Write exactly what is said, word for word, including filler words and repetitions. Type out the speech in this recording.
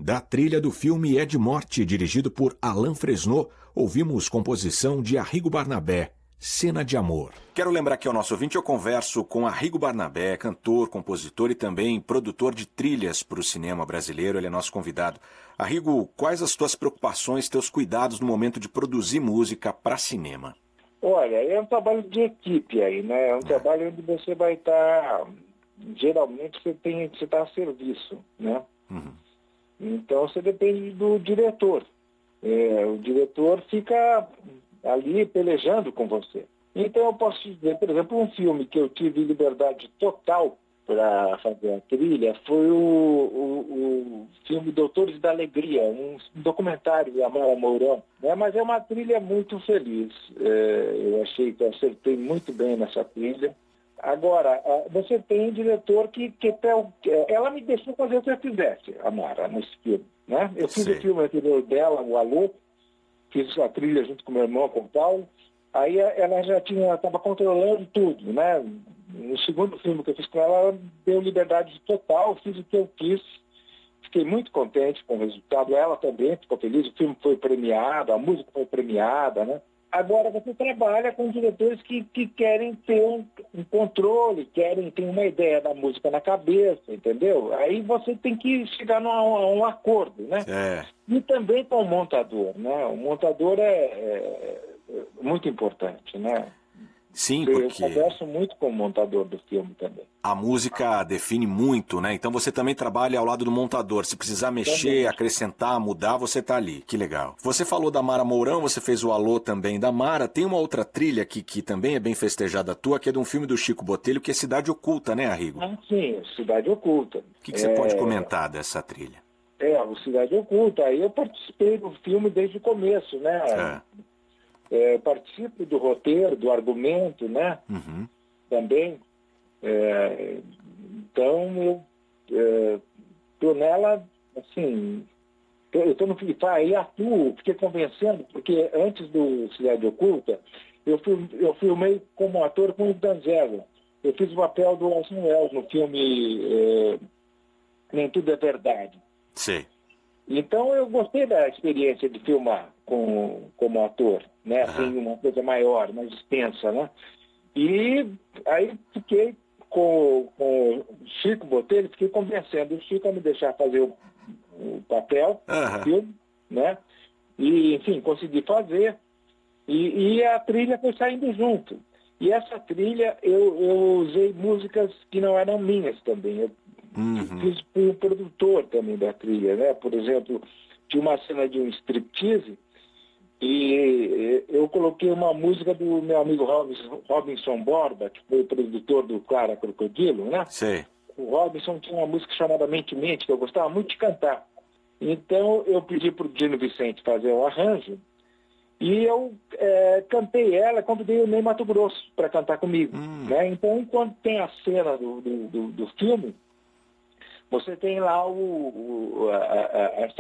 Da trilha do filme É de Morte, dirigido por Alain Fresnot, ouvimos composição de Arrigo Barnabé, Cena de Amor. Quero lembrar que ao nosso ouvinte eu converso com Arrigo Barnabé, cantor, compositor e também produtor de trilhas para o cinema brasileiro. Ele é nosso convidado. Arrigo, quais as tuas preocupações, teus cuidados no momento de produzir música para cinema? Olha, é um trabalho de equipe aí, né? É um é. trabalho onde você vai estar... Geralmente você tem você está a serviço, né? Uhum. Então você depende do diretor. É, o diretor fica ali pelejando com você. Então eu posso dizer, por exemplo, um filme que eu tive liberdade total para fazer a trilha foi o, o, o filme Doutores da Alegria, um documentário de Amara Mourão, né? Mas é uma trilha muito feliz. É, eu achei que eu acertei muito bem nessa trilha. Agora, você tem um diretor que, que ela me deixou fazer o que eu quisesse, a Mara, nesse filme, né? Eu fiz Sim. o filme anterior dela, o Alô, fiz a trilha junto com meu irmão, com o Paulo, aí ela já tinha, estava controlando tudo, né? No segundo filme que eu fiz com ela, ela deu liberdade total, fiz o que eu quis, fiquei muito contente com o resultado, ela também ficou feliz, o filme foi premiado, a música foi premiada, né? Agora você trabalha com diretores que, que querem ter um, um controle, querem ter uma ideia da música na cabeça, entendeu? Aí você tem que chegar num, a um acordo, né? É. E também com o montador, né? O montador é, é, é muito importante, né? Sim, eu porque... Eu converso muito com o montador do filme também. A música define muito, né? Então você também trabalha ao lado do montador. Se precisar mexer, também. acrescentar, mudar, você tá ali. Que legal. Você falou da Mara Mourão, você fez o Alô também da Mara. Tem uma outra trilha que, que também é bem festejada tua, que é de um filme do Chico Botelho, que é Cidade Oculta, né, Arrigo? Ah, sim, Cidade Oculta. O que, que você é... pode comentar dessa trilha? É, o Cidade Oculta. Aí eu participei do filme desde o começo, né? É. É, participo do roteiro, do argumento, né? Uhum. Também. É, então, eu estou é, nela, assim, eu estou no aí atuo, fiquei convencendo, porque antes do Cidade Oculta, eu, fui, eu filmei como ator com o Danzella. Eu fiz o papel do Orson Welles no filme é, Nem Tudo é Verdade. Sim. Então eu gostei da experiência de filmar com, como ator, né? Assim, Uhum. uma coisa maior, mais extensa, né? E aí fiquei com, com o Chico Botelho, fiquei convencendo o Chico a me deixar fazer o, o papel uhum. do filme, né? E, enfim, consegui fazer. E, e a trilha foi saindo junto. E essa trilha eu, eu usei músicas que não eram minhas também. Eu Uhum. fiz o produtor também da trilha, né? Por exemplo, tinha uma cena de um striptease e eu coloquei uma música do meu amigo Robinson, Robinson Borba, que foi o produtor do Clara Crocodilo, né? Sim. O Robinson tinha uma música chamada Mente Mente, que eu gostava muito de cantar. Então eu pedi para o Dino Vicente fazer o arranjo e eu é, cantei ela, convidei o Ney Mato Grosso para cantar comigo. Hum. Né? Então, quando tem a cena do, do, do, do filme, você tem lá o, o, a, a, a